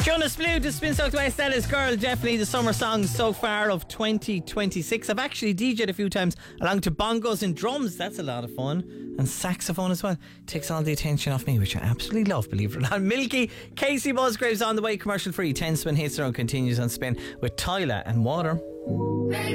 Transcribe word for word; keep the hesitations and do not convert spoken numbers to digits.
Jonas Blue just been sucked by Stella's Girl. Definitely the summer songs so far of twenty twenty-six. I've actually D J'd a few times along to bongos and drums. That's a lot of fun. And saxophone as well. Takes all the attention off me, which I absolutely love, believe it or not. Milky, Casey Musgraves on the way, commercial free. ten spin hits around, continues on spin with Tyler and Water.